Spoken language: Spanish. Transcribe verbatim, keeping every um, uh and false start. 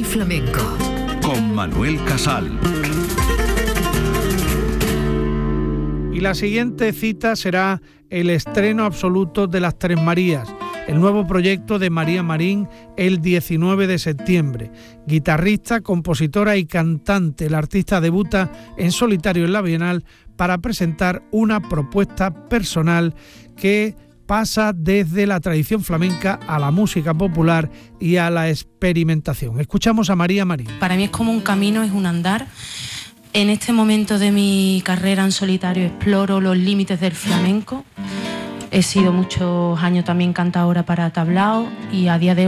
flamenco. Con Manuel Casal. Y la siguiente cita será el estreno absoluto de Las Tres Marías, el nuevo proyecto de María Marín, el diecinueve de septiembre. Guitarrista, compositora y cantante, el artista debuta en solitario en la Bienal para presentar una propuesta personal que pasa desde la tradición flamenca a la música popular y a la experimentación. Escuchamos a María Marín. Para mí es como un camino, es un andar. En este momento de mi carrera en solitario exploro los límites del flamenco. He sido muchos años también cantadora para tablao y a día de hoy